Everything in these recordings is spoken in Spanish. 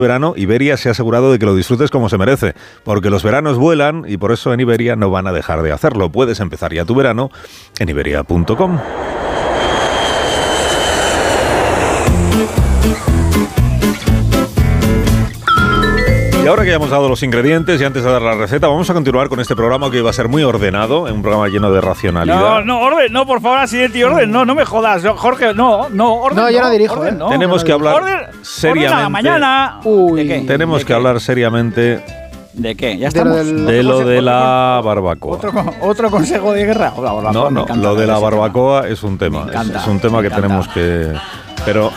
verano, Iberia se ha asegurado de que lo disfrutes como se merece, porque los veranos vuelan y por eso en Iberia no van a dejar de hacerlo. Puedes empezar ya tu verano en iberia.com. Y ahora que ya hemos dado los ingredientes y antes de dar la receta, vamos a continuar con este programa que va a ser muy ordenado, un programa lleno de racionalidad. No, por favor, así orden, no me jodas, Jorge, orden. No, yo no dirijo, orden, no. Tenemos que hablar seriamente. Mañana. Uy, ¿De qué? Tenemos que hablar seriamente ¿De qué? Ya estamos. de lo de la barbacoa. ¿Otro consejo de guerra? Hola, No, lo de la barbacoa es un tema. Es un tema que tenemos que... Pero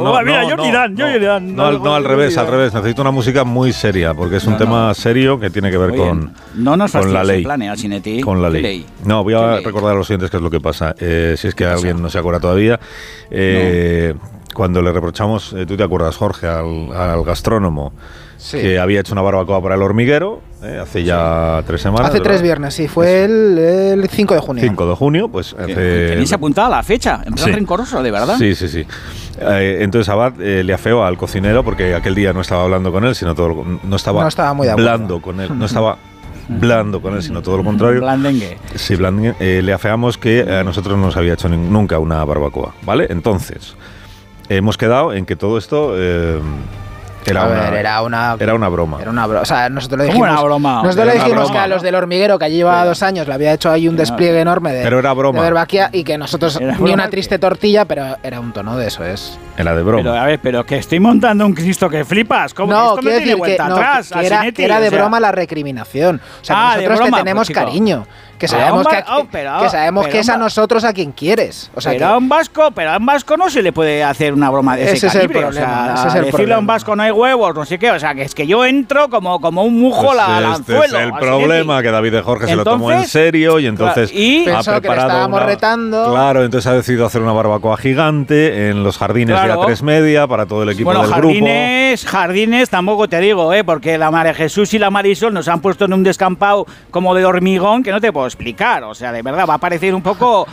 no, al revés. Necesito una música muy seria, porque es un tema serio que tiene que ver con la ley. Con la ley. No, voy a recordar a los siguientes qué es lo que pasa. Si es que alguien no se acuerda todavía. Cuando le reprochamos, tú te acuerdas, Jorge, al gastrónomo, que había hecho una barbacoa para el hormiguero, hace ya 3 semanas. Hace 3 viernes, sí, fue el 5 de junio. 5 de junio, pues tenéis apuntada la fecha, en plan rencoroso, de verdad. Sí. Entonces Abad le afeó al cocinero, porque aquel día no estaba hablando con él, sino no estaba muy blando con él, no estaba blando con él, sino todo lo contrario. Blandengue. Sí, blandengue. Le afeamos que a nosotros no nos había hecho nunca una barbacoa, ¿vale? Entonces, hemos quedado en que todo esto... Era una broma. O sea, nosotros le dijimos, una broma. Nosotros le dijimos que a los del hormiguero, que allí llevaba 2 años, le había hecho ahí un despliegue enorme de barbacoa, y que nosotros ni una triste tortilla, pero era un tono de eso, es. Era de broma. Pero que estoy montando un Cristo que flipas. ¿Cómo no, esto no tiene vuelta atrás? Que era de broma la recriminación. O sea, nosotros te tenemos cariño. Que sabemos que es a nosotros a quien quieres. O sea, pero a un vasco no se le puede hacer una broma de ese calibre. Decirle a un vasco no hay huevos, no sé qué. O sea, que es que yo entro como un mujo al anzuelo. Es el problema, que David de Jorge se lo tomó en serio y entonces pensó que le estábamos retando. Claro, entonces ha decidido hacer una barbacoa gigante en los jardines de A3 para todo el equipo del grupo. Jardines tampoco te digo, porque la María Jesús y la Marisol nos han puesto en un descampado como de hormigón que no te puedo explicar, o sea, de verdad va a parecer un poco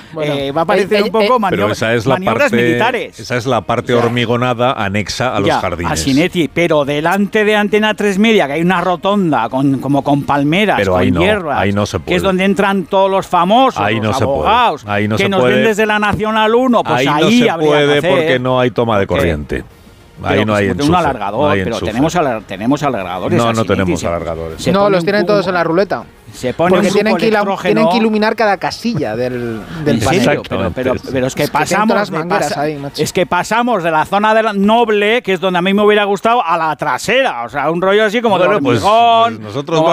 maniobras militares. Esa es la parte hormigonada anexa a los jardines. A Sinetti, pero delante de Antena 3 Media, que hay una rotonda como con palmeras, pero con hierbas, ahí no se puede. Que es donde entran todos los famosos, ahí no los abogados, que nos ven desde la Nacional 1, pues ahí no se puede porque no hay toma de corriente. Ahí no hay enchufe. Un alargador, pero tenemos alargadores. No tenemos alargadores. No, los tienen todos en la ruleta. Porque tienen que iluminar cada casilla del panel. Pero es que pasamos de la zona noble, que es donde a mí me hubiera gustado, a la trasera. O sea, un rollo así como de hormigón. Nosotros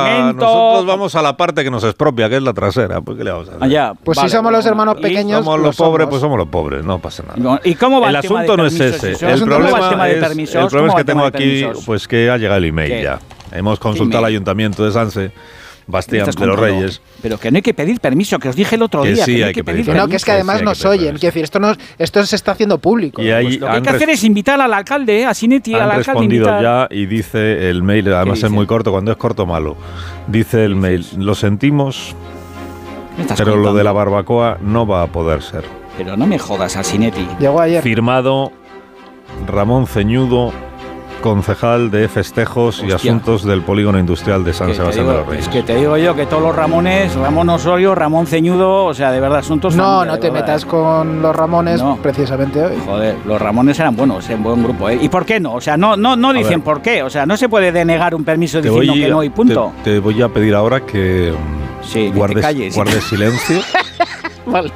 vamos a la parte que nos expropia, que es la trasera. ¿Por qué le vamos a hacer? Pues si somos los hermanos pequeños, somos los pobres, pues somos los pobres, no pasa nada. ¿Y cómo va el asunto no es ese. El problema es que tengo aquí, pues que ha llegado el email ya. Hemos consultado al Ayuntamiento de Sanse, Bastián de los Reyes. Pero que no hay que pedir permiso, que os dije el otro día. Sí, que no hay que pedir permiso. No, que es que además nos oyen. Quiero decir, esto se está haciendo público. Y pues lo que hay que hacer es invitar al alcalde, a Sinetti, al alcalde. Han respondido ya y dice el mail, además es muy corto, cuando es corto malo. Dice el mail, lo sentimos, pero lo de la barbacoa no va a poder ser. Pero no me jodas, a Sinetti. Llegó ayer. Firmado Ramón Ceñudo, concejal de Festejos y Asuntos del Polígono Industrial de San Sebastián de los Reyes. Es que te digo yo que todos los Ramones, Ramón Osorio, Ramón Ceñudo, o sea, de verdad, asuntos... No te metas con los Ramones precisamente hoy. Joder, los Ramones eran buenos, un buen grupo, ¿eh? ¿Y por qué no? O sea, no dicen por qué, o sea, no se puede denegar un permiso diciendo que no y punto. Te voy a pedir ahora que guardes silencio. Vale.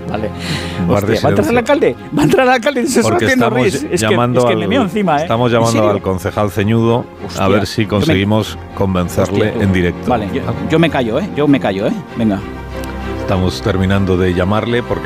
¿Va a entrar el alcalde? ¿Va a entrar el alcalde? Se está haciendo ris. Es que me meo encima, ¿eh? Estamos llamando al concejal Ceñudo a ver si conseguimos convencerle en directo. Vale, yo me callo, ¿eh? Venga. Estamos terminando de llamarle porque...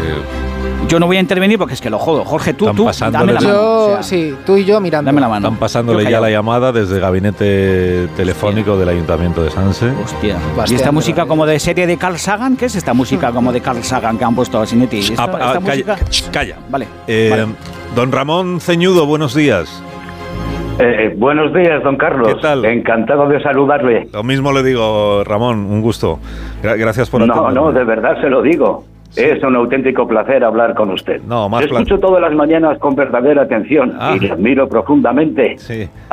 Yo no voy a intervenir porque es que lo jodo. Jorge, tú dame la mano. Sí, tú y yo mirando. Dame la mano. Están pasándole ya la llamada desde el gabinete telefónico del Ayuntamiento de Sanse. Hostia. ¿Y esta música como de serie de Carl Sagan? ¿Qué es esta música como de Carl Sagan que han puesto a Sinetti? ¿Esta música? Calla. Vale. Don Ramón Ceñudo, buenos días. Buenos días, don Carlos. ¿Qué tal? Encantado de saludarle. Lo mismo le digo, Ramón, un gusto. Gracias por atenderme. No, de verdad se lo digo. Sí. Es un auténtico placer hablar con usted. No, más escucho todas las mañanas con verdadera atención y le admiro profundamente. Sí.